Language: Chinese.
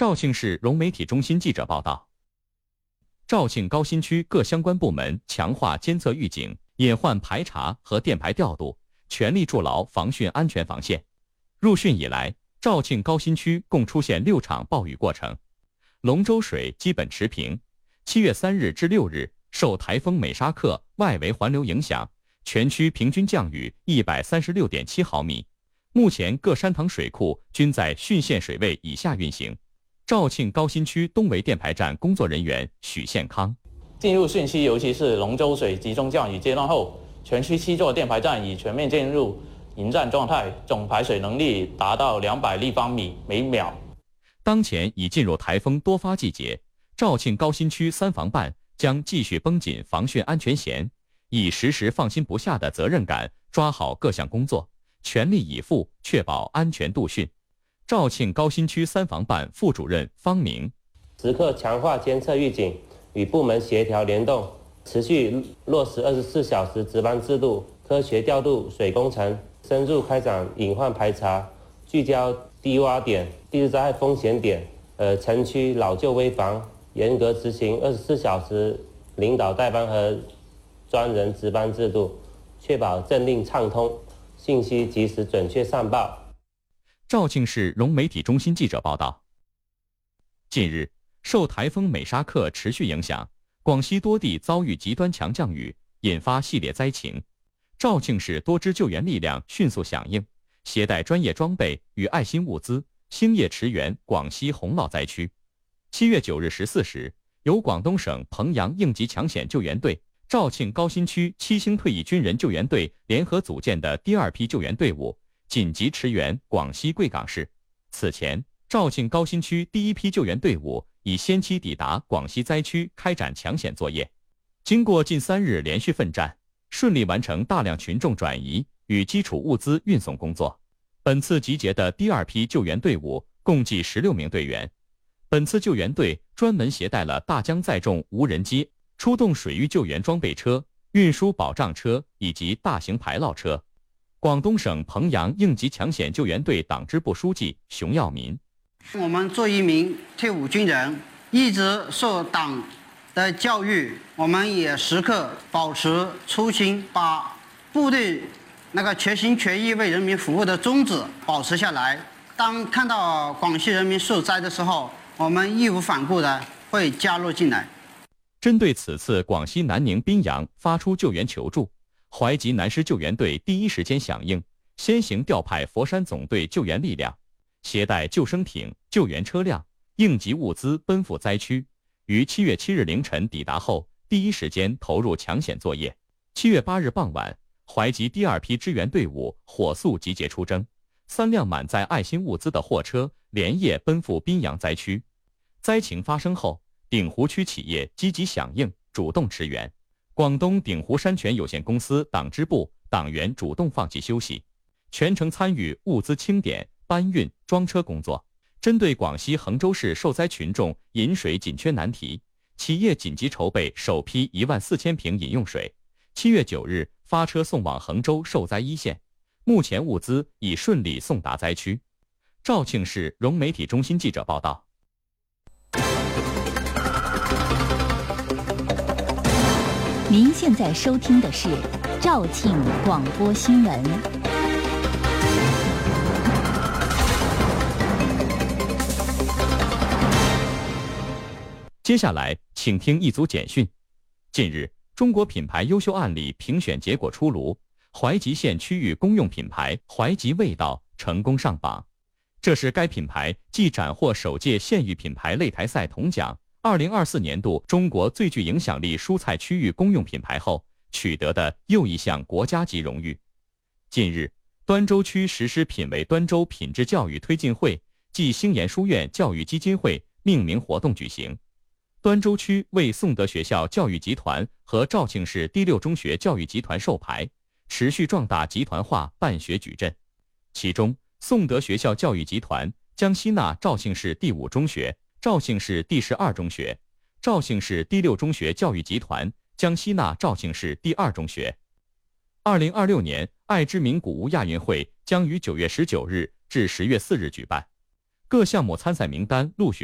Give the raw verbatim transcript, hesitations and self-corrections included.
肇庆市融媒体中心记者报道，肇庆高新区各相关部门强化监测预警、隐患排查和电排调度，全力筑牢防汛安全防线。入汛以来，肇庆高新区共出现六场暴雨过程，龙舟水基本持平。七月三日至六日，受台风美沙克外围环流影响，全区平均降雨一百三十六点七毫米。目前各山塘水库均在汛限水位以下运行。肇庆高新区东围电排站工作人员许宪康： 进入汛期，尤其是龙舟水集中降雨阶段后，全区七座电排站已全面进入迎战状态，总排水能力达到两百立方米每秒。 当前已进入台风多发季节，肇庆高新区三防办将继续绷紧防汛安全弦，以时时放心不下的责任感抓好各项工作，全力以赴确保安全度汛。肇庆高新区三防办副主任方明： 时刻强化监测预警，与部门协调联动，持续落实二十四小时值班制度，科学调度水工程，深入开展隐患排查，聚焦低洼点、地质灾害风险点，呃，城区老旧危防，严格执行二十四小时领导代班和专人值班制度，确保政令畅通，信息及时准确上报。 肇庆市融媒体中心记者报道，近日，受台风美沙克持续影响，广西多地遭遇极端强降雨，引发系列灾情。肇庆市多支救援力量迅速响应，携带专业装备与爱心物资，星夜驰援广西洪涝灾区。七月九日十四时，由广东省彭阳应急抢险救援队、肇庆高新区七星退役军人救援队联合组建的第二批救援队伍紧急驰援广西贵港市。此前，肇庆高新区第一批救援队伍已先期抵达广西灾区开展抢险作业。经过近三日连续奋战，顺利完成大量群众转移与基础物资运送工作。本次集结的第二批救援队伍共计十六名队员。本次救援队专门携带了大江载重无人机、出动水域救援装备车、运输保障车以及大型排涝车。广东省彭阳应急抢险救援队党支部书记熊耀民： 我们作为一名退伍军人，一直受党的教育，我们也时刻保持初心，把部队那个全心全意为人民服务的宗旨保持下来。当看到广西人民受灾的时候，我们义无反顾的会加入进来。 针对此次广西南宁宾阳发出救援求助，淮吉南师救援队第一时间响应，先行调派佛山总队救援力量，携带救生艇、救援车辆、应急物资奔赴灾区，于七月七日凌晨抵达后，第一时间投入抢险作业。七月八日傍晚，淮吉第二批支援队伍火速集结出征，三辆满载爱心物资的货车连夜奔赴宾阳灾区。灾情发生后，鼎湖区企业积极响应，主动驰援。广东鼎湖山泉有限公司党支部党员主动放弃休息，全程参与物资清点、搬运、装车工作。针对广西衡州市受灾群众饮水紧缺难题，企业紧急筹备首批一万四千瓶饮用水，七月九日发车送往衡州受灾一线，目前物资已顺利送达灾区。肇庆市融媒体中心记者报道。 您现在收听的是肇庆广播新闻。 接下来，请听一组简讯。近日，中国品牌优秀案例评选结果出炉，淮吉县区域公用品牌淮吉味道成功上榜。这是该品牌继斩获首届县域品牌擂台赛铜奖、二零二四年度中国最具影响力蔬菜区域公用品牌后取得的又一项国家级荣誉。近日，端州区实施品为端州品质教育推进会暨星岩书院教育基金会命名活动举行。端州区为颂德学校教育集团和肇庆市第六中学教育集团授牌，持续壮大集团化办学矩阵。其中，颂德学校教育集团将吸纳肇庆市第五中学、肇庆市第十二中学；肇庆市第六中学教育集团将吸纳肇庆市第二中学。二零二六年爱之名古屋亚运会将于九月十九日至十月四日举办，各项目参赛名单陆续